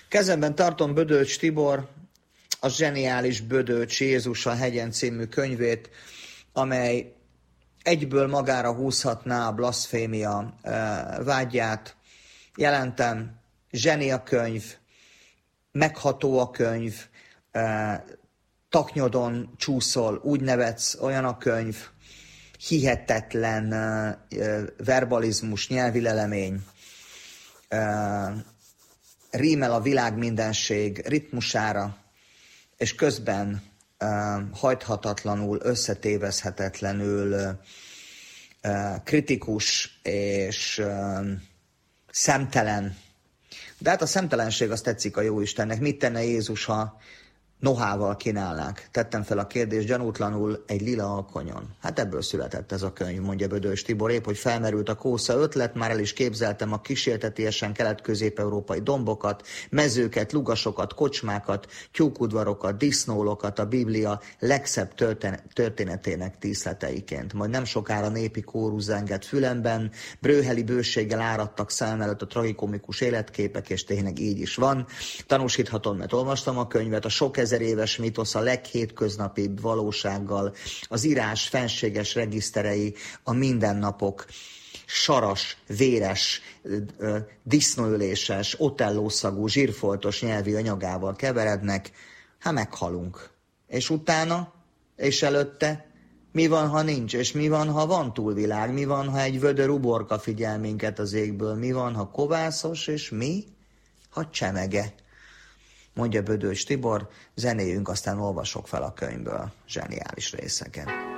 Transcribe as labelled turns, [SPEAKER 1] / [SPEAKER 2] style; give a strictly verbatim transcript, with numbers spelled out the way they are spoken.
[SPEAKER 1] Kezemben tartom Bödöcs Tibor, a zseniális Bödöcs Jézus a hegyen című könyvét, amely egyből magára húzhatná a blaszfémia vágyát. Jelentem, zseni a könyv, megható a könyv, taknyodon csúszol, úgy nevetsz, olyan a könyv, hihetetlen verbalizmus, nyelvi lelemény, rímel a világ mindenség ritmusára, és közben hajthatatlanul, összetévezhetetlenül kritikus és szemtelen. De hát a szemtelenség az tetszik a Jóistennek. Mit tenne Jézus, ha nohával kínálnák? Tettem fel a kérdést gyanútlanul egy lila alkonyon. Hát ebből született ez a könyv, mondja Bödöcs Tibor. Épp, hogy felmerült a kósza ötlet, már el is képzeltem a kísértetiesen kelet-közép-európai dombokat, mezőket, lugasokat, kocsmákat, tyúkudvarokat, disznólokat a Biblia legszebb történetének díszleteiként. Majd nem sokára népi kórus zengett fülemben, brőheli bőséggel áradtak szem előtt a tragikomikus életképek, és tényleg így is van. Tanúsíthatom, mert olvastam a könyvet, a sok ezer éves mitosz a leghétköznapibb valósággal, az írás fenséges regiszterei, a mindennapok saras, véres, disznóöléses, otellószagú, zsírfoltos nyelvi anyagával keverednek, hát meghalunk. És utána, és előtte, mi van, ha nincs? És mi van, ha van túlvilág? Mi van, ha egy vödör uborka figyel minket az égből? Mi van, ha kovászos, és mi? Ha csemege. Mondja Bödöcs Tibor, zenéjünk, aztán olvasok fel a könyvből zseniális részeket.